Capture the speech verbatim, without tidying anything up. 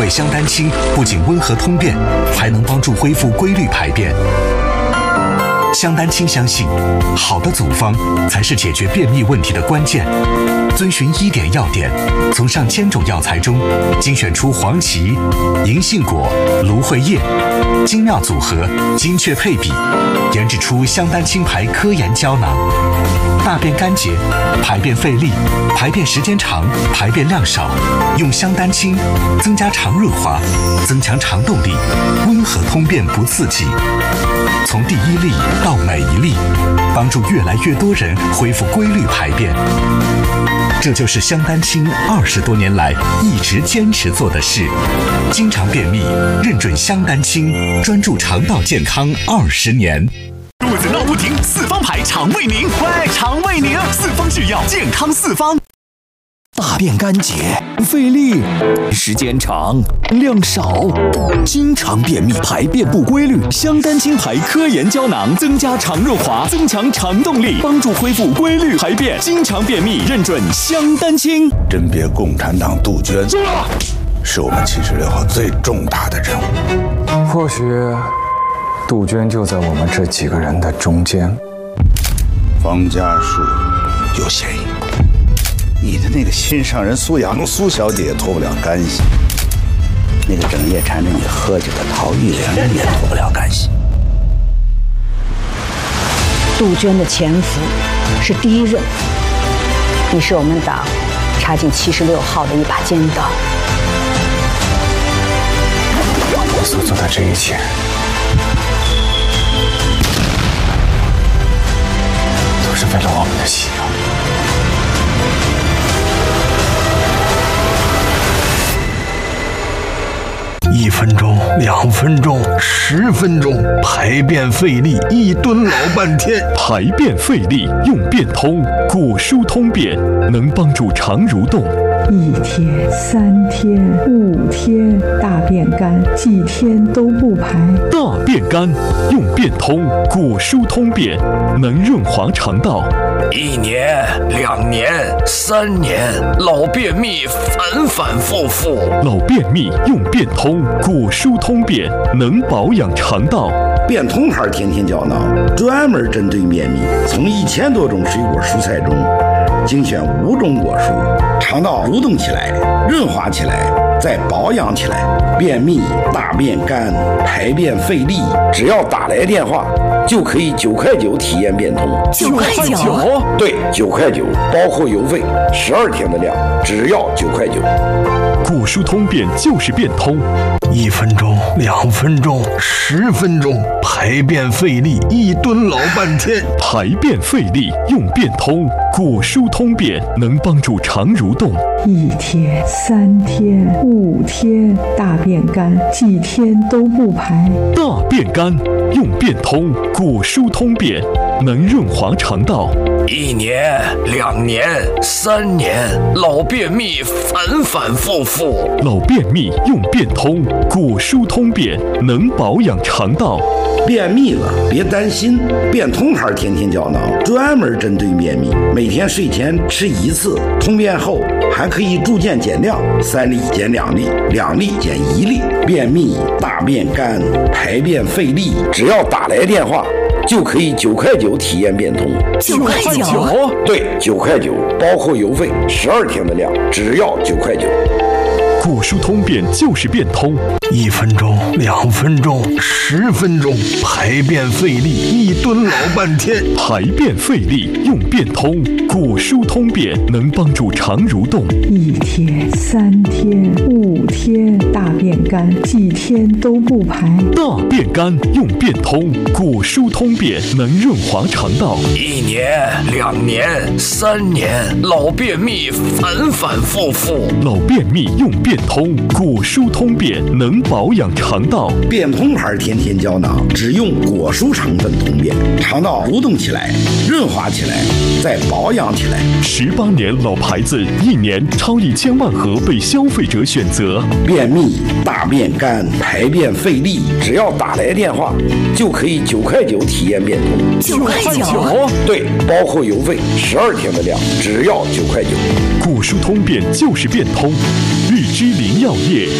为香丹清不仅温和通便，还能帮助恢复规律排便。香丹清相信，好的组方才是解决便秘问题的关键。遵循医典要点，从上千种药材中精选出黄芪、银杏果、芦荟叶，精妙组合，精确配比，研制出香丹清牌科研胶囊。大便干结、排便费力、排便时间长、排便量少，用香丹清增加肠润滑，增强肠动力，温和通便不刺激。从第一粒到每一粒，帮助越来越多人恢复规律排便。这就是香丹清二十多年来一直坚持做的事。经常便秘，认准香丹清，专注肠道健康二十年。 肚子闹不停，四方牌肠胃宁，喂，肠胃宁，四方制药，健康四方。 大便干结、费力、时间长、量少，经常便秘、排便不规律，香丹清牌科研胶囊增加肠润滑，增强肠动力，帮助恢复规律排便。经常便秘，认准香丹清。 甄别共产党杜鹃，是我们七十六号最重大的任务。 或许杜鹃就在我们这几个人的中间。 方家树有嫌疑。你的那个心上人苏阳苏小姐也脱不了干系，那个整夜缠着你喝酒的陶玉良也脱不了干系。 杜鹃的潜伏是第一任，你是我们党插进七十六号的一把尖刀。 我所做的这一切，都是为了我们的信仰。 一分钟、两分钟、十分钟，排便费力，一蹲老半天。 排便费力用便通，果蔬通便，能帮助肠蠕动。 一天、三天、五天，大便干，几天都不排。 大便干用便通，果蔬通便，能润滑肠道。 一年、两年、三年，老便秘反反复复。 老便秘用便通，果蔬通便，能保养肠道。 便通牌天天胶囊专门针对便秘，从一千多种水果蔬菜中精选五种果蔬，肠道蠕动起来，润滑起来，再保养起来。便秘、大便干、排便费力，只要打来电话就可以九块九体验便通。 九块九？ 对，九块九，包括邮费，十二天的量，只要九块九。 果蔬通便就是便通， 一分钟、两分钟、十分钟，排便费力，一蹲老半天。 排便费力用便通，果蔬通便，能帮助肠蠕动。 一天、三天、五天，大便干，几天都不排。 大便干用便通，果蔬通便，能润滑肠道。 一年、两年、三年，老便秘反反复复。 老便秘用便通，果蔬通便，能保养肠道。 便秘了别担心，便通牌天天胶囊专门针对便秘，每天睡前吃一次，通便后还可以逐渐减量，三粒减两粒，两粒减一粒。便秘、大便干、排便费力，只要打来电话就可以九块九体验便通。 九块九？ 对，九块九，包括邮费，十二天的量，只要九块九。 果蔬通便就是便通， 一分钟、两分钟、十分钟，排便费力，一蹲老半天。 排便费力用便通，果蔬通便，能帮助肠蠕动。 一天、三天、五天，大便干，几天都不排。 大便干用便通，果蔬通便，能润滑肠道。 一年、两年、三年，老便秘反反复复。 老便秘用便通，果蔬通便，能保养肠道。 便通牌天天胶囊只用果蔬成分通便，肠道蠕动起来，润滑起来，再保养起来。 十八年老牌子，一年超一千万盒被消费者选择。 便秘、大便干、排便费力，只要打来电话就可以九块九体验便通。 九块九？ 对，包括邮费，十二天的量，只要九块九。 果蔬通便就是便通，日之林药业